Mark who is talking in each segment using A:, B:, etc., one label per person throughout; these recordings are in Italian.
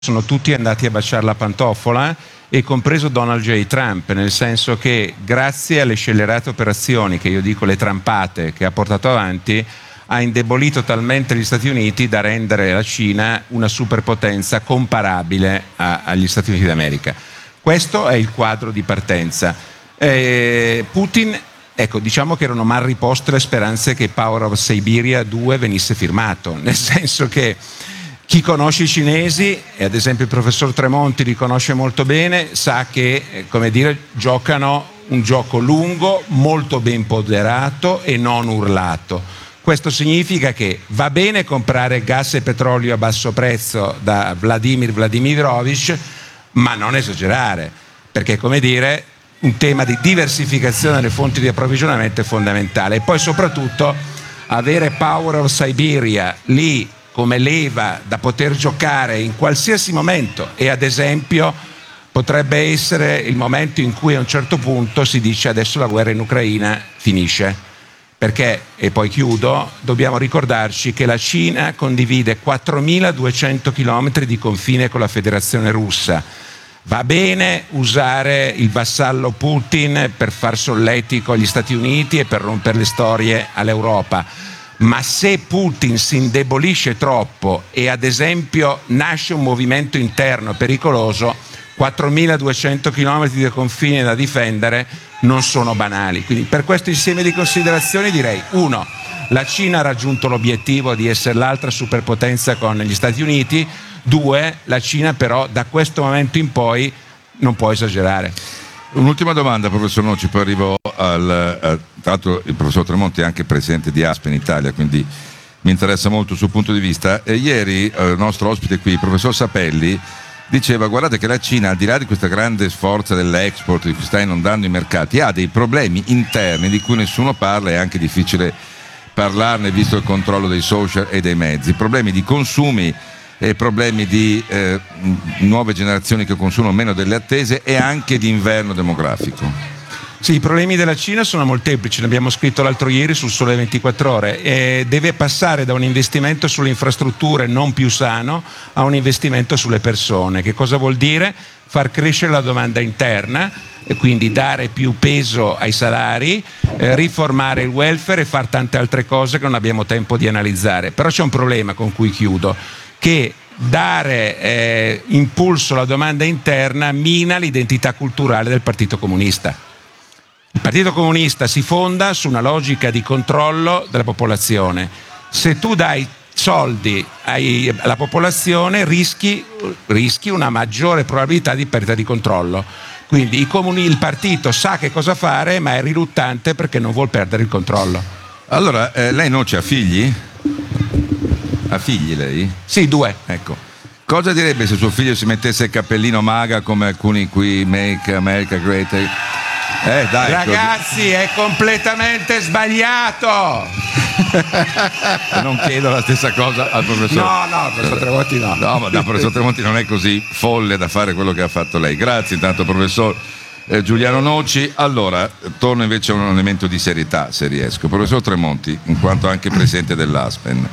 A: sono tutti andati a baciare la pantofola, e compreso Donald J. Trump, nel senso che grazie alle scellerate operazioni, che io dico le trampate, che ha portato avanti, ha indebolito talmente gli Stati Uniti da rendere la Cina una superpotenza comparabile agli Stati Uniti d'America. Questo è il quadro di partenza. Putin, ecco, diciamo che erano mal riposte le speranze che Power of Siberia 2 venisse firmato, nel senso che chi conosce i cinesi, e ad esempio il professor Tremonti li conosce molto bene, sa che, giocano un gioco lungo, molto ben ponderato e non urlato. Questo significa che va bene comprare gas e petrolio a basso prezzo da Vladimir Vladimirovich, ma non esagerare, perché un tema di diversificazione delle fonti di approvvigionamento è fondamentale. E poi soprattutto avere Power of Siberia lì come leva da poter giocare in qualsiasi momento, e ad esempio potrebbe essere il momento in cui a un certo punto si dice adesso la guerra in Ucraina finisce, perché, e poi chiudo, dobbiamo ricordarci che la Cina condivide 4.200 chilometri di confine con la Federazione Russa. Va bene usare il vassallo Putin per far solletico agli Stati Uniti e per rompere le storie all'Europa, ma se Putin si indebolisce troppo e ad esempio nasce un movimento interno pericoloso, 4.200 km di confine da difendere non sono banali. Quindi per questo insieme di considerazioni direi: 1. La Cina ha raggiunto l'obiettivo di essere l'altra superpotenza con gli Stati Uniti. 2. La Cina però da questo momento in poi non può esagerare.
B: Un'ultima domanda, professor Noci, poi arrivo tra l'altro il professor Tremonti è anche presidente di ASPE in Italia, quindi mi interessa molto il suo punto di vista. Ieri il nostro ospite qui, il professor Sapelli, diceva: guardate che la Cina, al di là di questa grande sforza dell'export di cui sta inondando i mercati, ha dei problemi interni di cui nessuno parla, è anche difficile parlarne visto il controllo dei social e dei mezzi, problemi di consumi, problemi di nuove generazioni che consumano meno delle attese e anche di inverno demografico.
A: Sì, i problemi della Cina sono molteplici, ne abbiamo scritto l'altro ieri sul Sole 24 Ore. Deve passare da un investimento sulle infrastrutture non più sano a un investimento sulle persone. Che cosa vuol dire? Far crescere la domanda interna e quindi dare più peso ai salari, riformare il welfare e fare tante altre cose che non abbiamo tempo di analizzare. Però c'è un problema con cui chiudo, che dare impulso alla domanda interna mina l'identità culturale del Partito Comunista. Il Partito Comunista si fonda su una logica di controllo della popolazione. Se tu dai soldi alla popolazione rischi una maggiore probabilità di perdita di controllo. Quindi il partito sa che cosa fare, ma è riluttante perché non vuol perdere il controllo.
B: Allora, lei non c'ha figli? Ha figli lei?
A: Sì, 2.
B: Ecco. Cosa direbbe se suo figlio si mettesse il cappellino MAGA come alcuni qui, Make America Great? Dai,
A: ragazzi, è completamente sbagliato.
B: Non chiedo la stessa cosa al professor.
A: No, il professor Tremonti no.
B: No, ma il professor Tremonti non è così folle da fare quello che ha fatto lei. Grazie intanto, professor Giuliano Noci. Allora, torno invece a un elemento di serietà, se riesco. Professor Tremonti, in quanto anche presidente dell'Aspen,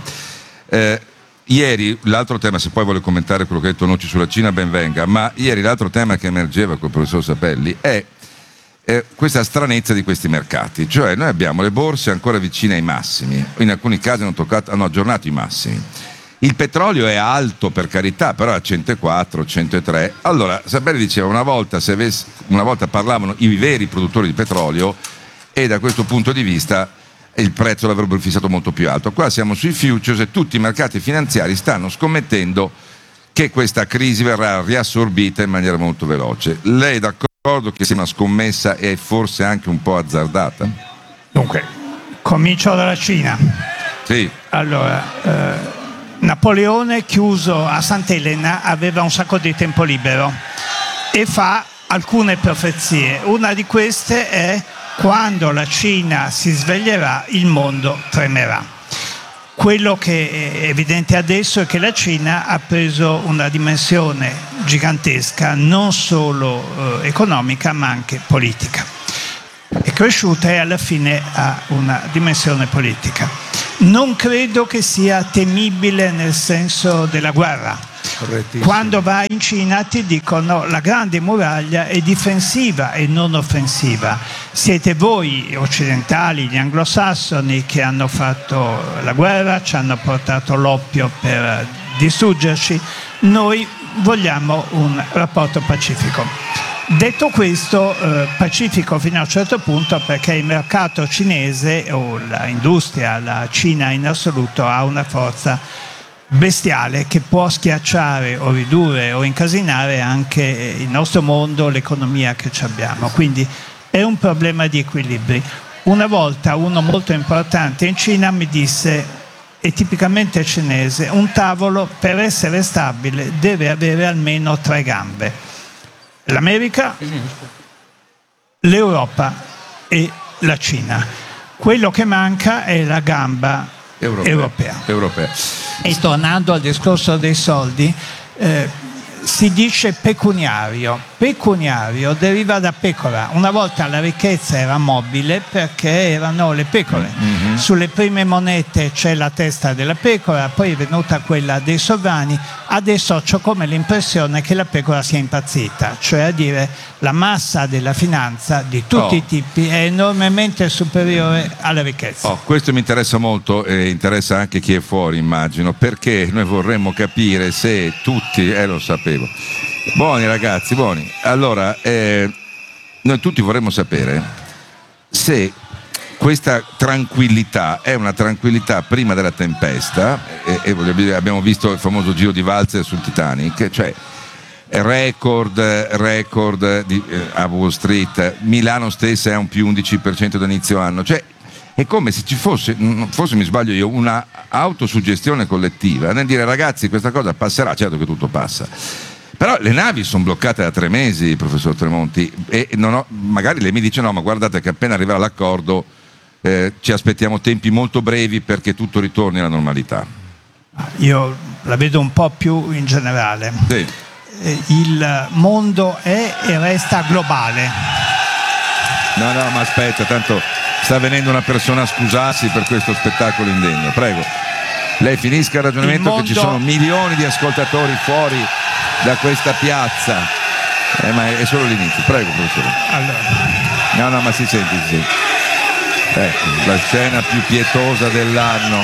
B: ieri l'altro tema, se poi vuole commentare quello che ha detto Noci sulla Cina, ben venga, ma ieri l'altro tema che emergeva col professor Sapelli è questa stranezza di questi mercati, cioè noi abbiamo le borse ancora vicine ai massimi, in alcuni casi hanno aggiornato i massimi, il petrolio è alto per carità, però a 104, 103. Allora Sapelli diceva una volta parlavano i veri produttori di petrolio e da questo punto di vista il prezzo l'avrebbero fissato molto più alto. Qua siamo sui futures e tutti i mercati finanziari stanno scommettendo che questa crisi verrà riassorbita in maniera molto veloce. Lei è d'accordo che sia una scommessa e forse anche un po' azzardata?
C: Dunque, comincio dalla Cina.
B: Sì.
C: Allora, Napoleone, chiuso a Sant'Elena, aveva un sacco di tempo libero e fa alcune profezie. Una di queste è: quando la Cina si sveglierà, il mondo tremerà. Quello che è evidente adesso è che la Cina ha preso una dimensione gigantesca, non solo economica ma anche politica. È cresciuta e alla fine ha una dimensione politica. Non credo che sia temibile nel senso della guerra. Quando vai in Cina ti dicono la grande muraglia è difensiva e non offensiva. Siete voi occidentali, gli anglosassoni, che hanno fatto la guerra, ci hanno portato l'oppio per distruggerci. Noi vogliamo un rapporto pacifico. Detto questo, pacifico fino a un certo punto, perché il mercato cinese o l'industria, la Cina in assoluto, ha una forza bestiale che può schiacciare o ridurre o incasinare anche il nostro mondo, l'economia che ci abbiamo. Quindi è un problema di equilibri. Una volta uno molto importante in Cina mi disse, è tipicamente cinese, un tavolo per essere stabile deve avere almeno 3 gambe. L'America, l'Europa e la Cina. Quello che manca è la gamba europea. E tornando al discorso dei soldi, si dice pecuniario. Pecuniario deriva da pecora. Una volta la ricchezza era mobile perché erano le pecore. Sulle prime monete c'è la testa della pecora, poi è venuta quella dei sovrani. Adesso ho come l'impressione che la pecora sia impazzita, cioè a dire la massa della finanza di tutti i tipi è enormemente superiore alla ricchezza.
B: Questo mi interessa molto e interessa anche chi è fuori, immagino, perché noi vorremmo capire se tutti, lo sapevo. Buoni ragazzi, buoni. Allora, noi tutti vorremmo sapere se questa tranquillità è una tranquillità prima della tempesta, e abbiamo visto il famoso giro di valzer sul Titanic, cioè record a Wall Street, Milano stessa è un più 11% da inizio anno, cioè è come se ci fosse, forse mi sbaglio io, una autosuggestione collettiva nel dire ragazzi questa cosa passerà, certo che tutto passa. Però le navi sono bloccate da 3 mesi, professor Tremonti, e magari lei mi dice no, ma guardate che appena arriverà l'accordo ci aspettiamo tempi molto brevi perché tutto ritorni alla normalità.
C: Io la vedo un po' più in generale.
B: Sì.
C: Il mondo è e resta globale.
B: No, ma aspetta, tanto sta venendo una persona a scusarsi per questo spettacolo indegno. Prego, lei finisca il ragionamento che ci sono milioni di ascoltatori fuori da questa piazza, ma è solo l'inizio. Prego, professore.
C: Allora.
B: No, ma si sente. Ecco, la scena più pietosa dell'anno.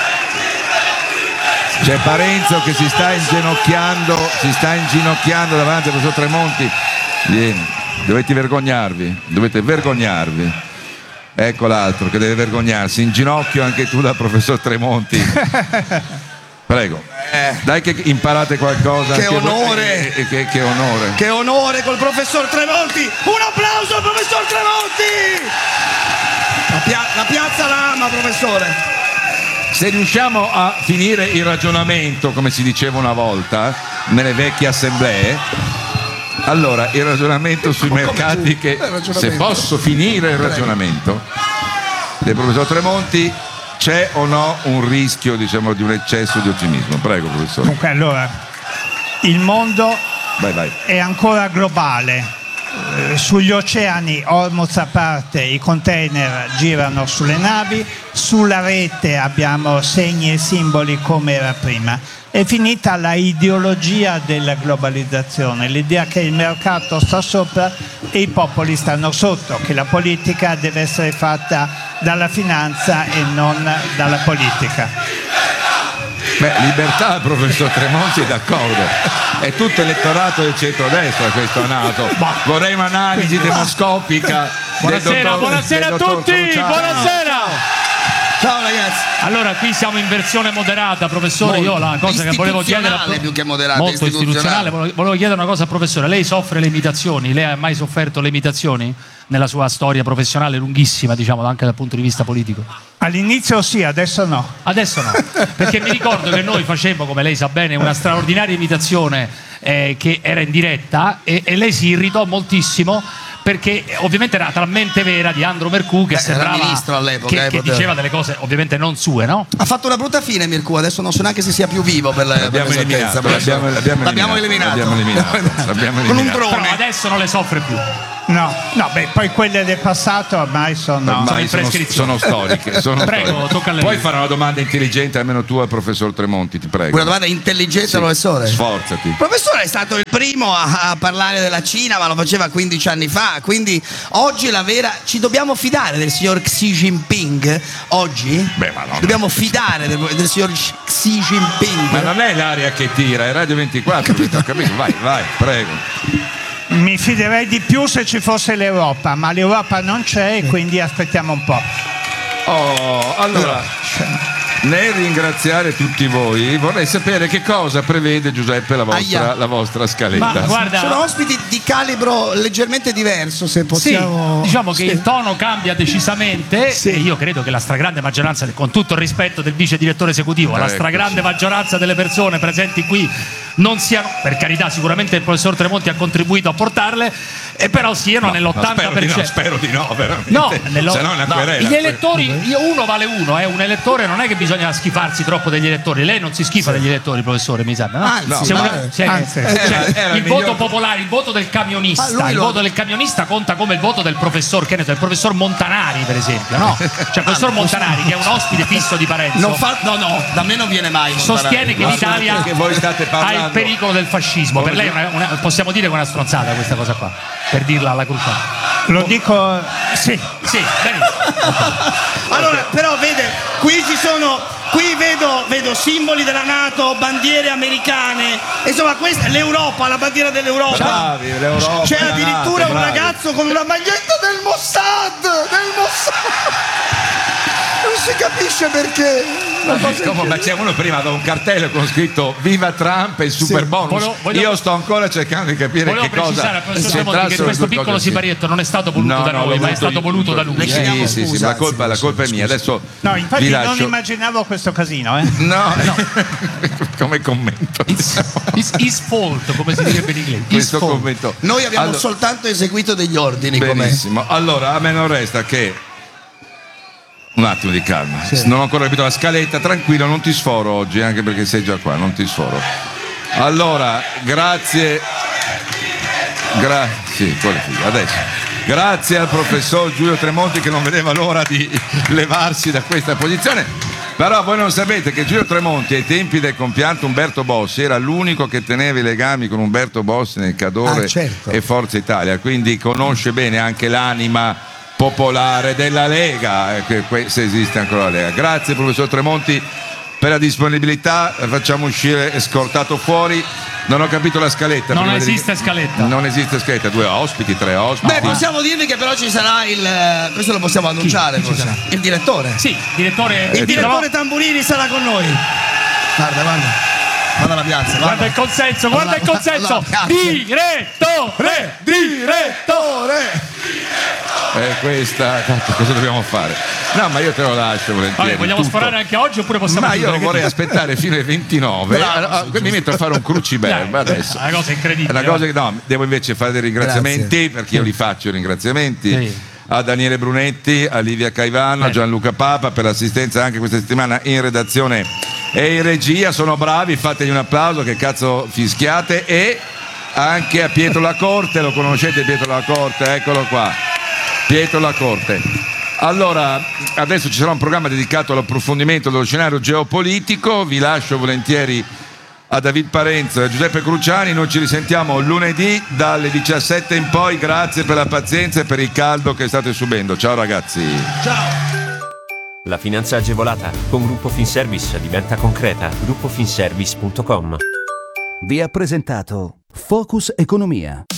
B: C'è Parenzo che si sta inginocchiando davanti al professor Tremonti. Vieni, dovete vergognarvi. Ecco l'altro che deve vergognarsi. In ginocchio anche tu dal professor Tremonti. Prego. Dai che imparate qualcosa.
D: Che onore!
B: Che onore!
D: Che onore col professor Tremonti! Un applauso al professor Tremonti! La piazza la ama, professore.
B: Se riusciamo a finire il ragionamento, come si diceva una volta nelle vecchie assemblee, allora il ragionamento sui mercati se posso finire il ragionamento del professor Tremonti, c'è o no un rischio, diciamo, di un eccesso di ottimismo? Prego, professore.
C: Comunque, allora, il mondo
B: vai.
C: è ancora globale. Sugli oceani, Hormuz a parte, i container girano sulle navi, sulla rete abbiamo segni e simboli come era prima. È finita la ideologia della globalizzazione, l'idea che il mercato sta sopra e i popoli stanno sotto, che la politica deve essere fatta dalla finanza e non dalla politica.
B: Libertà, professor Tremonti, è d'accordo. È tutto elettorato del centrodestra questo nato. Vorrei un'analisi demoscopica.
E: Buonasera a tutti, buonasera.
D: Ciao ragazzi.
E: Allora, qui siamo in versione moderata, professore. Io la cosa che volevo chiedere
D: più che moderata,
E: molto istituzionale, volevo chiedere una cosa al professore. Lei soffre le imitazioni? Lei ha mai sofferto le imitazioni nella sua storia professionale lunghissima, diciamo, anche dal punto di vista politico?
C: All'inizio sì, adesso no.
E: Adesso no, perché mi ricordo che noi facemmo, come lei sa bene, una straordinaria imitazione che era in diretta e lei si irritò moltissimo perché ovviamente era talmente vera di Andro Mercù che sembrava
D: era ministro all'epoca,
E: che diceva delle cose ovviamente non sue, no?
D: Ha fatto una brutta fine Mircou, adesso non so neanche se sia più vivo per
B: L'abbiamo eliminato.
D: L'abbiamo eliminato. Con un drone.
E: Però adesso non le soffre più.
C: No, beh, poi quelle del passato ormai sono...
B: Ormai sono storiche.
E: Prego, tocca a lei.
B: Puoi fare una domanda intelligente almeno tu al professor Tremonti, ti prego.
D: Una domanda intelligente,
B: Sì.
D: Professore?
B: Sforzati.
D: Il professore è stato il primo a parlare della Cina, ma lo faceva 15 anni fa, quindi oggi la vera... Ci dobbiamo fidare del signor Xi Jinping? Oggi?
B: Beh, ma no.
D: Dobbiamo fidare del signor Xi Jinping?
B: Ma non è l'aria che tira, è Radio 24. Capito? Vai, prego.
C: Mi fiderei di più se ci fosse l'Europa, ma l'Europa non c'è e quindi aspettiamo un po'.
B: Allora, nel ringraziare tutti voi, vorrei sapere che cosa prevede Giuseppe la vostra scaletta.
E: Ma guarda,
D: Sono ospiti di calibro leggermente diverso, se possiamo...
E: Sì, diciamo che il tono cambia decisamente e io credo che la stragrande maggioranza, con tutto il rispetto del vice direttore esecutivo, la stragrande maggioranza delle persone presenti qui non siano, per carità, sicuramente il professor Tremonti ha contribuito a portarle, e però siano nell'80%.
B: Spero di no, veramente.
E: No,
B: se no è una querela.
E: gli elettori, uno vale uno, un elettore non è che bisogna schifarsi troppo degli elettori. Lei non si schifa degli elettori, professore, mi sa, no? Il voto popolare, il voto del camionista, il voto del camionista conta come il voto del professor, che ne so, il professor Montanari, per esempio, no? Cioè il professor Montanari, che è un ospite fisso di Parenzo,
D: no, da me non viene mai Montanari.
E: sostiene che l'Italia
B: che voi state parlando.
E: ha il pericolo del fascismo. Per lei possiamo dire che è una stronzata questa cosa qua, per dirla alla crociata.
C: Lo dico...
E: Sì, benissimo.
D: Allora, però vede, qui vedo simboli della NATO, bandiere americane, insomma questa è l'Europa, la bandiera dell'Europa.
B: Bravi, l'Europa,
D: c'è
B: la
D: addirittura
B: NATO,
D: un
B: bravi.
D: ragazzo con una maglietta del Mossad. Non si capisce perché.
B: Ma c'è uno prima da un cartello con scritto Viva Trump e il super bonus.
E: Voglio-
B: Io sto ancora cercando di capire
E: Volevo
B: che cosa
E: precisare al professor Tremonti che
B: c'entrassero
E: questo
B: le due
E: piccolo
B: cose.
E: siparietto non è stato voluto da noi, ma è stato voluto da lui.
B: Sì, la colpa è mia. Adesso
C: No, infatti
B: vi
C: non
B: lascio.
C: immaginavo questo casino,
B: No. Come commento.
E: His fault, come si direbbe in inglese.
B: Questo commento.
D: Noi abbiamo
B: Allora,
D: soltanto eseguito degli ordini.
B: benissimo. Allora, a me non resta che un attimo di calma. Non ho ancora capito la scaletta, tranquillo, non ti sforo oggi, anche perché sei già qua, non ti sforo. Allora, grazie. Adesso. Grazie al professor Giulio Tremonti, che non vedeva l'ora di levarsi da questa posizione. Però voi non sapete che Giulio Tremonti ai tempi del compianto Umberto Bossi era l'unico che teneva i legami con Umberto Bossi nel Cadore e Forza Italia, quindi conosce bene anche l'anima popolare della Lega, se esiste ancora la Lega. Grazie professor Tremonti per la disponibilità, facciamo uscire scortato fuori. Non ho capito la scaletta.
E: Non esiste scaletta.
B: Non esiste scaletta, 2 ospiti, 3 ospiti.
D: Beh, possiamo dirvi che però ci sarà questo lo possiamo annunciare,
E: Chi ci sarà?
D: il direttore.
E: Sì, direttore.
D: Il direttore Tamburini sarà con noi. Guarda alla piazza.
E: Guarda il consenso, guarda il consenso. Direttore.
B: Questa, cosa dobbiamo fare? No, ma io te lo lascio volentieri.
E: Vabbè, vogliamo
B: tutto.
E: sforare anche oggi oppure possiamo
B: Ma io
E: chiudere?
B: vorrei aspettare fino ai 29. Mi metto a fare un cruciberba adesso.
E: È una cosa incredibile.
B: È una cosa che no, devo invece fare dei ringraziamenti, perché io li faccio i ringraziamenti.
E: Sì.
B: A Daniele Brunetti, a Livia Caivano, a Gianluca Papa per l'assistenza anche questa settimana in redazione e in regia. Sono bravi, fategli un applauso, che cazzo fischiate. E anche a Pietro Lacorte, lo conoscete Pietro Lacorte? Eccolo qua, Pietro Lacorte. Allora, adesso ci sarà un programma dedicato all'approfondimento dello scenario geopolitico. Vi lascio volentieri a David Parenzo e a Giuseppe Cruciani. Noi ci risentiamo lunedì dalle 17 in poi. Grazie per la pazienza e per il caldo che state subendo. Ciao ragazzi.
D: Ciao.
F: La finanza agevolata con Gruppo Finservice diventa concreta. gruppofinservice.com.
G: Vi ha presentato Focus Economia.